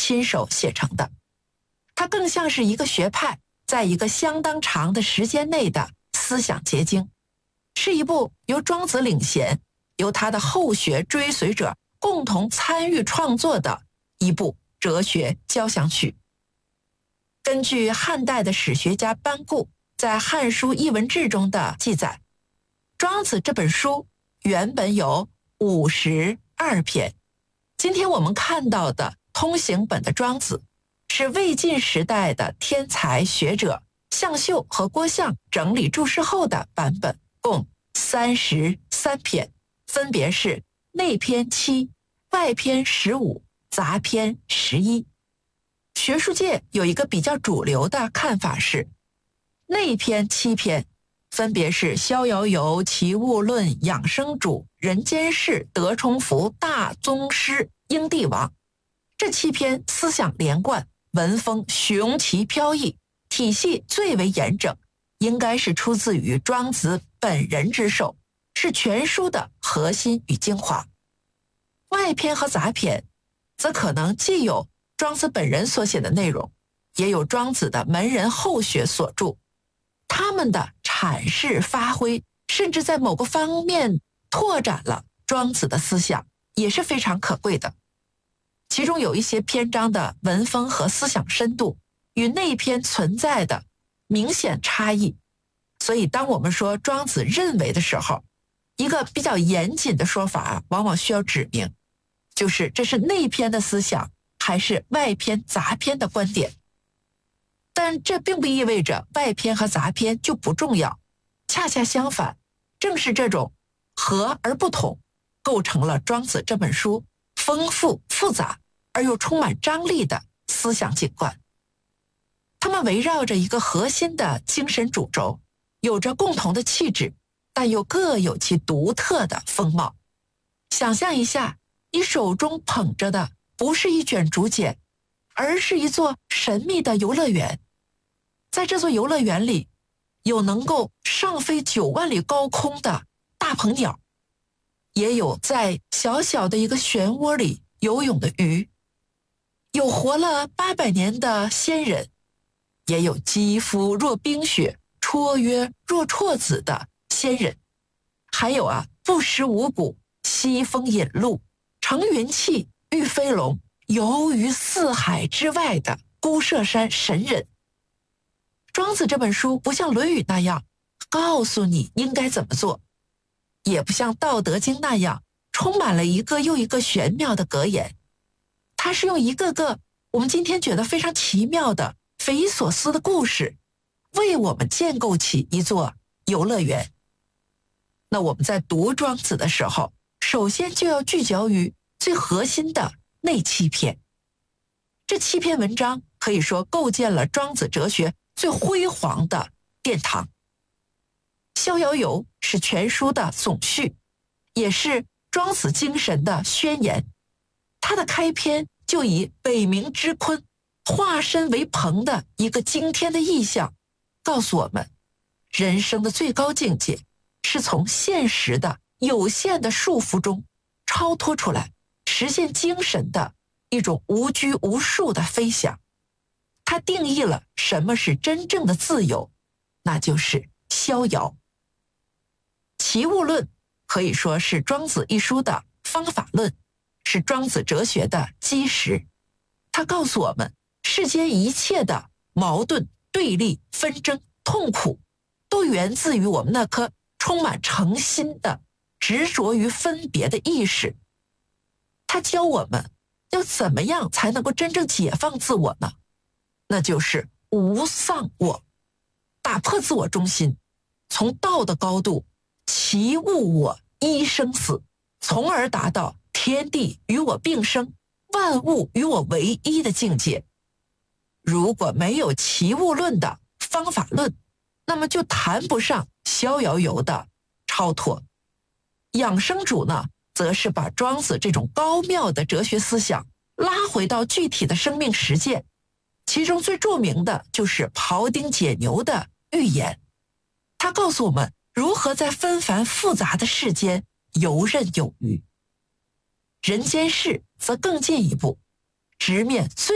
亲手写成的。它更像是一个学派在一个相当长的时间内的思想结晶，是一部由庄子领衔，由他的后学追随者共同参与创作的一部哲学交响曲。根据汉代的史学家班固在《汉书艺文志》中的记载，庄子这本书原本有52篇。今天我们看到的通行本的庄子，是魏晋时代的天才学者向秀和郭象整理注释后的版本，共33篇，分别是内篇7、外篇15、杂篇11。学术界有一个比较主流的看法是，内篇7篇分别是《逍遥游》《齐物论》《养生主》《人间世》《德充福》《大宗师》《英帝王》。这7篇思想连贯，文风雄奇飘逸，体系最为严整，应该是出自于庄子本人之手，是全书的核心与精华。外篇和杂篇则可能既有庄子本人所写的内容，也有庄子的门人后学所著，他们的阐释发挥，甚至在某个方面拓展了庄子的思想，也是非常可贵的。其中有一些篇章的文风和思想深度与内篇存在的明显差异，所以当我们说庄子认为的时候，一个比较严谨的说法往往需要指明，就是这是内篇的思想还是外篇杂篇的观点。但这并不意味着外篇和杂篇就不重要，恰恰相反，正是这种和而不同，构成了庄子这本书丰富复杂而又充满张力的思想景观。他们围绕着一个核心的精神主轴，有着共同的气质，但又各有其独特的风貌。想象一下，你手中捧着的不是一卷竹简，而是一座神秘的游乐园。在这座游乐园里，有能够上飞9万里高空的大鹏鸟，也有在小小的一个漩涡里游泳的鱼，有活了800年的仙人，也有肌肤若冰雪、绰约若啜子的仙人，还有不食五谷、西风引路、乘云气、御飞龙、游于四海之外的孤舍山神人。庄子这本书不像《论语》那样告诉你应该怎么做，也不像《道德经》那样充满了一个又一个玄妙的格言，它是用一个个我们今天觉得非常奇妙的匪夷所思的故事，为我们建构起一座游乐园。那我们在读庄子的时候，首先就要聚焦于最核心的那7篇。这7篇文章可以说构建了庄子哲学最辉煌的殿堂。逍遥游是全书的总序，也是庄子精神的宣言。它的开篇就以北冥之鲲化身为鹏的一个惊天的意象，告诉我们人生的最高境界是从现实的有限的束缚中超脱出来，实现精神的一种无拘无束的飞翔。它定义了什么是真正的自由，那就是逍遥。齐物论可以说是庄子一书的方法论，是庄子哲学的基石。它告诉我们，世间一切的矛盾、对立、纷争、痛苦，都源自于我们那颗充满诚心的执着于分别的意识。它教我们要怎么样才能够真正解放自我呢？那就是无丧我，打破自我中心，从道的高度齐物我一生死，从而达到天地与我并生，万物与我为一的境界。如果没有齐物论的方法论，那么就谈不上逍遥游的超脱。养生主呢，则是把庄子这种高妙的哲学思想拉回到具体的生命实践，其中最著名的就是庖丁解牛的寓言。他告诉我们如何在纷繁复杂的世间游刃有余。人间世则更进一步，直面最